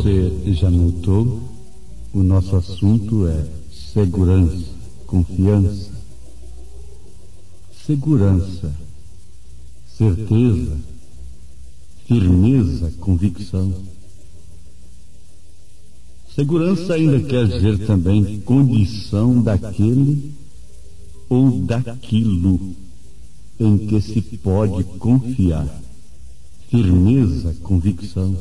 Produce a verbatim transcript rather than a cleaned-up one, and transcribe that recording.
você já notou, o nosso assunto é segurança, confiança. Segurança, certeza, firmeza, convicção. Segurança ainda quer dizer também condição daquele ou daquilo em que se pode confiar. Firmeza, convicção.